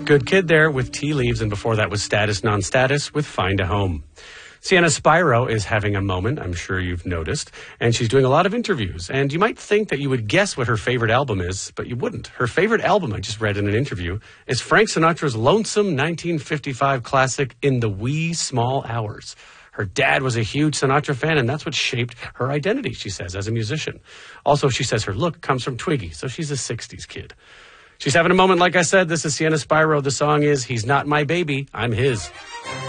Good Kid there with Tea Leaves, and before that was Status Non-Status with Find a Home. Sienna Spyro is having a moment, I'm sure you've noticed, and she's doing a lot of interviews. And you might think that you would guess what her favorite album is, but you wouldn't. Her favorite album, I just read in an interview, is Frank Sinatra's lonesome 1955 classic, In the Wee Small Hours. Her dad was a huge Sinatra fan, and that's what shaped her identity, she says, as a musician. Also, she says her look comes from Twiggy, so she's a 60s kid. She's having a moment, like I said. This is Sienna Spyro. The song is He's Not My Baby, I'm His.